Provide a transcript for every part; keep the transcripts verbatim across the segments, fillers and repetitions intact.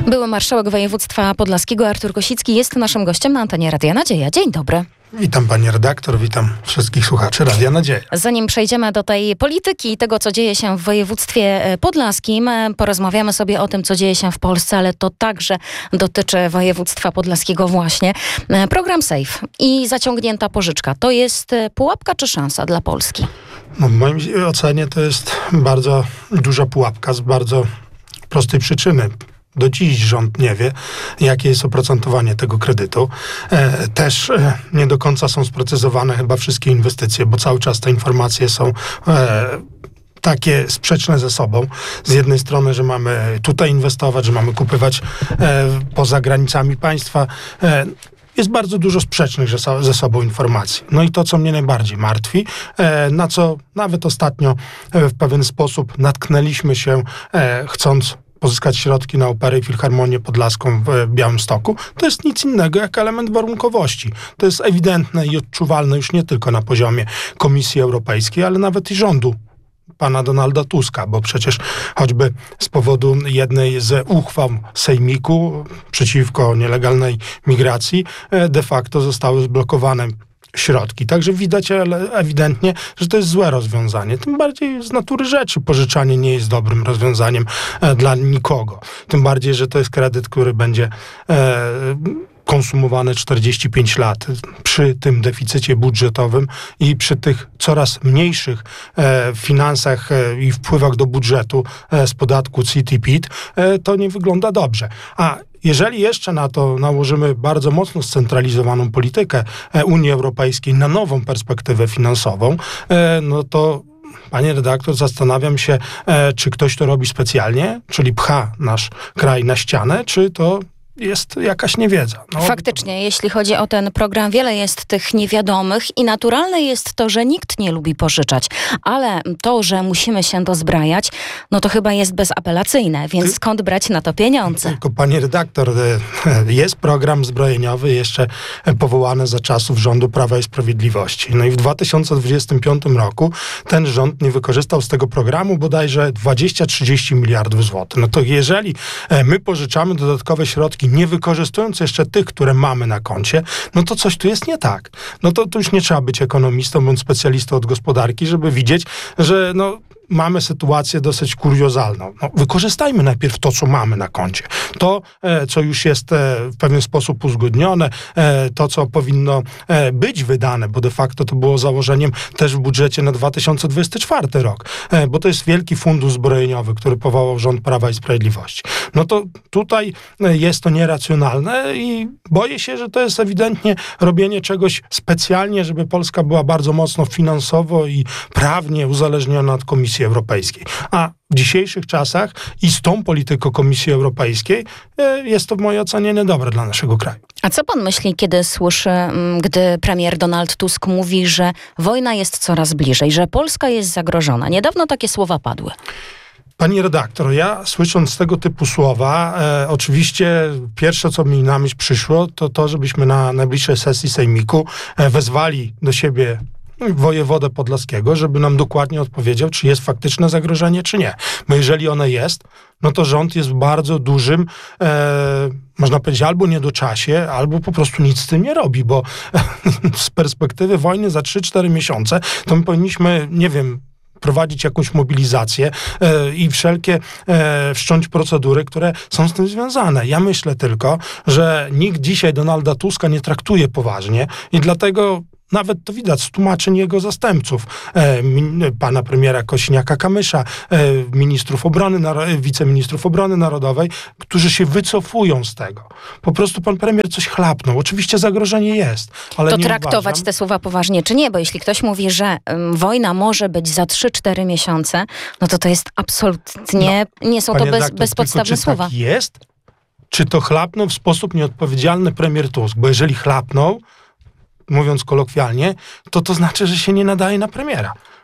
Były marszałek województwa podlaskiego Artur Kosicki jest naszym gościem na antenie Radia Nadzieja. Dzień dobry. Witam pani redaktor, witam wszystkich słuchaczy Radia Nadzieja. Zanim przejdziemy do tej polityki i tego, co dzieje się w województwie podlaskim, porozmawiamy sobie o tym, co dzieje się w Polsce, ale to także dotyczy województwa podlaskiego właśnie. Program SAFE i zaciągnięta pożyczka. To jest pułapka czy szansa dla Polski? No, w mojej ocenie to jest bardzo duża pułapka z bardzo prostej przyczyny. Do dziś rząd nie wie, jakie jest oprocentowanie tego kredytu. E, też e, nie do końca są sprecyzowane chyba wszystkie inwestycje, bo cały czas te informacje są e, takie sprzeczne ze sobą. Z jednej strony, że mamy tutaj inwestować, że mamy kupywać e, poza granicami państwa. E, Jest bardzo dużo sprzecznych ze sobą informacji. No i to, co mnie najbardziej martwi, e, na co nawet ostatnio e, w pewien sposób natknęliśmy się, e, chcąc pozyskać środki na Operę i Filharmonię Podlaską w Białymstoku, to jest nic innego jak element warunkowości. To jest ewidentne i odczuwalne już nie tylko na poziomie Komisji Europejskiej, ale nawet i rządu pana Donalda Tuska, bo przecież choćby z powodu jednej z uchwał Sejmiku przeciwko nielegalnej migracji de facto zostały zblokowane środki. Także widać ewidentnie, że to jest złe rozwiązanie. Tym bardziej z natury rzeczy pożyczanie nie jest dobrym rozwiązaniem e, dla nikogo. Tym bardziej, że to jest kredyt, który będzie e, konsumowany czterdzieści pięć lat. Przy tym deficycie budżetowym i przy tych coraz mniejszych e, finansach e, i wpływach do budżetu e, z podatku C T P I T, e, to nie wygląda dobrze. A jeżeli jeszcze na to nałożymy bardzo mocno scentralizowaną politykę Unii Europejskiej na nową perspektywę finansową, no to, panie redaktor, zastanawiam się, czy ktoś to robi specjalnie, czyli pcha nasz kraj na ścianę, czy to jest jakaś niewiedza. No. Faktycznie, jeśli chodzi o ten program, wiele jest tych niewiadomych i naturalne jest to, że nikt nie lubi pożyczać, ale to, że musimy się dozbrajać, no to chyba jest bezapelacyjne, więc Ty... skąd brać na to pieniądze? Tylko, pani redaktor, jest program zbrojeniowy jeszcze powołany za czasów rządu Prawa i Sprawiedliwości. No i w dwa tysiące dwudziestym piątym roku ten rząd nie wykorzystał z tego programu bodajże dwadzieścia trzydzieści miliardów złotych. No to jeżeli my pożyczamy dodatkowe środki, nie wykorzystując jeszcze tych, które mamy na koncie, no to coś tu jest nie tak. No to, to już nie trzeba być ekonomistą bądź specjalistą od gospodarki, żeby widzieć, że no mamy sytuację dosyć kuriozalną. No, wykorzystajmy najpierw to, co mamy na koncie. To, e, co już jest e, w pewien sposób uzgodnione, e, to, co powinno e, być wydane, bo de facto to było założeniem też w budżecie na dwa tysiące dwudziesty czwarty rok, e, bo to jest wielki fundusz zbrojeniowy, który powołał rząd Prawa i Sprawiedliwości. No to tutaj e, jest to nieracjonalne i boję się, że to jest ewidentnie robienie czegoś specjalnie, żeby Polska była bardzo mocno finansowo i prawnie uzależniona od Komisji Europejskiej. A w dzisiejszych czasach i z tą polityką Komisji Europejskiej jest to w mojej ocenie niedobre dla naszego kraju. A co pan myśli, kiedy słyszy, gdy premier Donald Tusk mówi, że wojna jest coraz bliżej, że Polska jest zagrożona? Niedawno takie słowa padły. Pani redaktor, ja słysząc tego typu słowa, e, oczywiście pierwsze, co mi na myśl przyszło, to to, żebyśmy na najbliższej sesji Sejmiku e, wezwali do siebie wojewodę podlaskiego, żeby nam dokładnie odpowiedział, czy jest faktyczne zagrożenie, czy nie. Bo jeżeli one jest, no to rząd jest w bardzo dużym, e, można powiedzieć, albo niedoczasie, albo po prostu nic z tym nie robi, bo z perspektywy wojny za trzy cztery miesiące, to my powinniśmy, nie wiem, prowadzić jakąś mobilizację e, i wszelkie e, wszcząć procedury, które są z tym związane. Ja myślę tylko, że nikt dzisiaj Donalda Tuska nie traktuje poważnie i dlatego nawet to widać z tłumaczeń jego zastępców, e, min, pana premiera Kosiniaka-Kamysza, e, ministrów obrony, naro- wiceministrów obrony narodowej, którzy się wycofują z tego. Po prostu pan premier coś chlapnął. Oczywiście zagrożenie jest, ale to nie traktować uważam... te słowa poważnie, czy nie? Bo jeśli ktoś mówi, że um, wojna może być za trzy cztery miesiące, no to to jest absolutnie, no, nie są to bez, redaktor, bezpodstawne tylko, czy słowa. Tak jest? Czy to chlapnął w sposób nieodpowiedzialny premier Tusk? Bo jeżeli chlapnął, mówiąc kolokwialnie, to to znaczy, że się nie nadaje na premiera.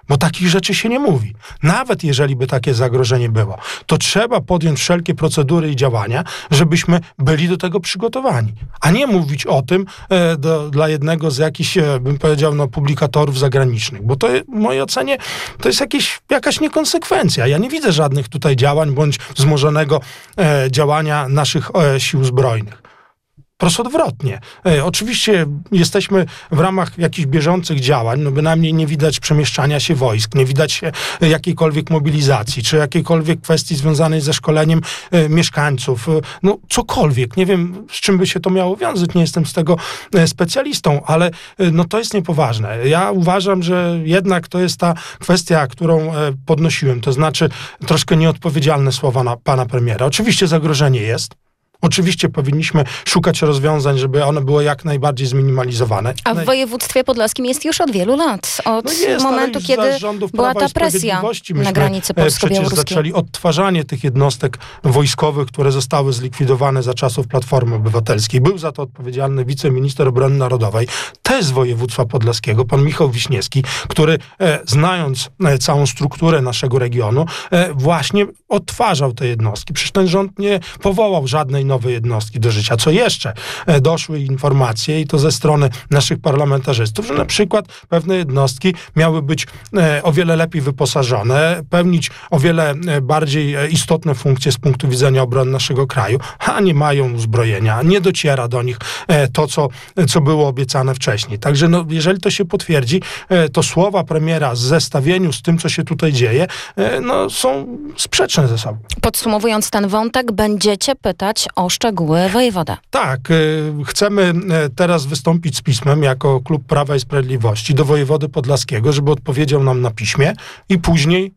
bo takich rzeczy się nie mówi. Nawet jeżeli by takie zagrożenie było, to trzeba podjąć wszelkie procedury i działania, żebyśmy byli do tego przygotowani. A nie mówić o tym e, do, dla jednego z jakichś, e, bym powiedział, no, publikatorów zagranicznych, bo to w mojej ocenie to jest jakieś, jakaś niekonsekwencja. Ja nie widzę żadnych tutaj działań bądź wzmożonego e, działania naszych e, sił zbrojnych. Prosto odwrotnie. E, oczywiście jesteśmy w ramach jakichś bieżących działań, no bynajmniej nie widać przemieszczania się wojsk, nie widać e, jakiejkolwiek mobilizacji, czy jakiejkolwiek kwestii związanej ze szkoleniem e, mieszkańców. E, no cokolwiek. Nie wiem, z czym by się to miało wiązać, nie jestem z tego e, specjalistą, ale e, no to jest niepoważne. Ja uważam, że jednak to jest ta kwestia, którą e, podnosiłem, to znaczy troszkę nieodpowiedzialne słowa na pana premiera. Oczywiście zagrożenie jest. Oczywiście powinniśmy szukać rozwiązań, żeby one były jak najbardziej zminimalizowane. A w województwie podlaskim jest już od wielu lat. Od no jest, momentu, kiedy była ta presja na granicy polsko-białoruskiej. Przecież zaczęli odtwarzanie tych jednostek wojskowych, które zostały zlikwidowane za czasów Platformy Obywatelskiej. Był za to odpowiedzialny wiceminister obrony narodowej, też z województwa podlaskiego, pan Michał Wiśniewski, który e, znając e, całą strukturę naszego regionu, e, właśnie odtwarzał te jednostki. Przecież ten rząd nie powołał żadnej nowe jednostki do życia. Co jeszcze? E, doszły informacje i to ze strony naszych parlamentarzystów, że na przykład pewne jednostki miały być e, o wiele lepiej wyposażone, pełnić o wiele e, bardziej e, istotne funkcje z punktu widzenia obrony naszego kraju, a nie mają uzbrojenia, nie dociera do nich e, to, co, co było obiecane wcześniej. Także no, jeżeli to się potwierdzi, e, to słowa premiera w zestawieniu z tym, co się tutaj dzieje, e, no, są sprzeczne ze sobą. Podsumowując ten wątek, będziecie pytać o szczegóły wojewoda. Tak, y, chcemy y, teraz wystąpić z pismem jako Klub Prawa i Sprawiedliwości do wojewody podlaskiego, żeby odpowiedział nam na piśmie i później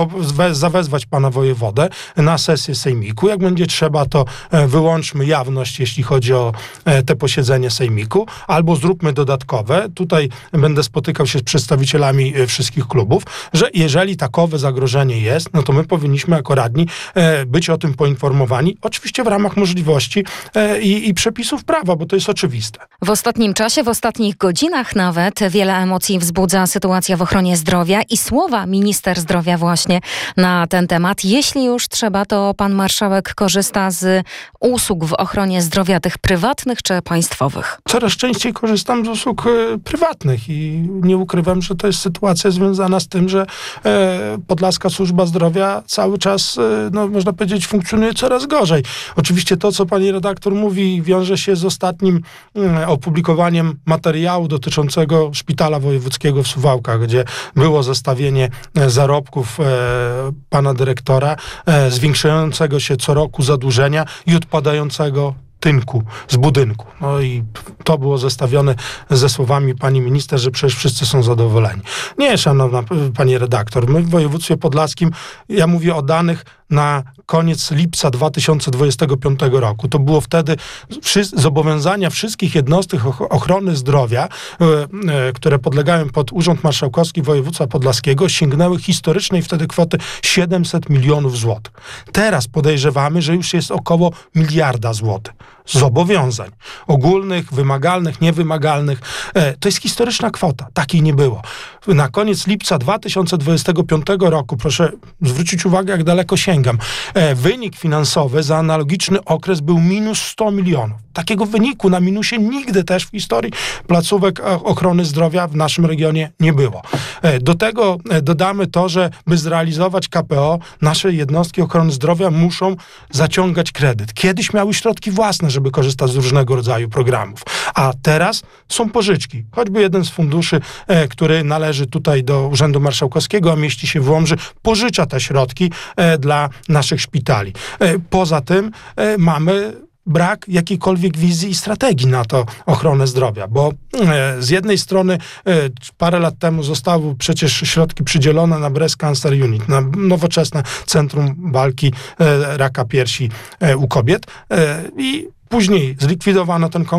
zawezwać pana wojewodę na sesję sejmiku. Jak będzie trzeba, to wyłączmy jawność, jeśli chodzi o te posiedzenie sejmiku, albo zróbmy dodatkowe. Tutaj będę spotykał się z przedstawicielami wszystkich klubów, że jeżeli takowe zagrożenie jest, no to my powinniśmy jako radni być o tym poinformowani, oczywiście w ramach możliwości i, i przepisów prawa, bo to jest oczywiste. W ostatnim czasie, w ostatnich godzinach nawet wiele emocji wzbudza sytuacja w ochronie zdrowia i słowa minister zdrowia właśnie na ten temat. Jeśli już trzeba, to pan marszałek korzysta z usług w ochronie zdrowia, tych prywatnych czy państwowych? Coraz częściej korzystam z usług e, prywatnych i nie ukrywam, że to jest sytuacja związana z tym, że e, Podlaska Służba Zdrowia cały czas, e, no można powiedzieć, funkcjonuje coraz gorzej. Oczywiście to, co pani redaktor mówi, wiąże się z ostatnim e, opublikowaniem materiału dotyczącego Szpitala Wojewódzkiego w Suwałkach, gdzie było zestawienie e, zarobków e, pana dyrektora, e, zwiększającego się co roku zadłużenia i odpadającego tynku z budynku. No i to było zestawione ze słowami pani minister, że przecież wszyscy są zadowoleni. Nie, szanowna pani redaktor, my w województwie podlaskim, ja mówię o danych na koniec lipca dwa tysiące dwudziestego piątego roku. To było wtedy wszy- zobowiązania wszystkich jednostek ochrony zdrowia, e, e, które podlegają pod Urząd Marszałkowski Województwa Podlaskiego, sięgnęły historycznej wtedy kwoty siedemset milionów złotych. Teraz podejrzewamy, że już jest około miliarda złotych zobowiązań ogólnych, wymagalnych, niewymagalnych. E, to jest historyczna kwota. Takiej nie było. Na koniec lipca dwa tysiące dwudziestego piątego roku, proszę zwrócić uwagę, jak daleko sięgam, e, wynik finansowy za analogiczny okres był minus sto milionów. Takiego wyniku na minusie nigdy też w historii placówek ochrony zdrowia w naszym regionie nie było. E, do tego e, dodamy to, że by zrealizować K P O, nasze jednostki ochrony zdrowia muszą zaciągać kredyt. Kiedyś miały środki własne, żeby korzystać z różnego rodzaju programów. A teraz są pożyczki. Choćby jeden z funduszy, e, który należy tutaj do Urzędu Marszałkowskiego, a mieści się w Łomży, pożycza te środki e, dla naszych szpitali. E, poza tym e, mamy brak jakiejkolwiek wizji i strategii na to ochronę zdrowia, bo e, z jednej strony e, parę lat temu zostały przecież środki przydzielone na Breast Cancer Unit, na nowoczesne Centrum Walki e, Raka Piersi e, u Kobiet e, i później zlikwidowano ten